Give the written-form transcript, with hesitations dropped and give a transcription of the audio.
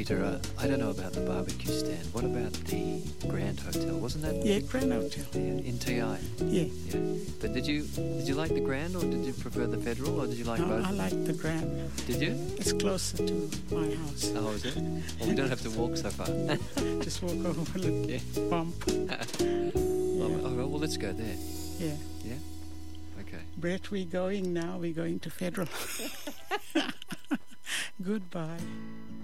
Peter, I don't know about the barbecue stand. What about the Grand Hotel? Wasn't that? Yeah, Grand Hotel. Yeah, in TI. Yeah. Yeah. But did you like the Grand, or did you prefer the Federal, or did you like No, both? I like the Grand. Did you? It's closer to my house. Oh, is it? Well, we don't have to walk so far. Just walk over a little bump. Oh, well, let's go there. Yeah. Yeah? Okay. Brett, we're going now. We're going to Federal. Goodbye.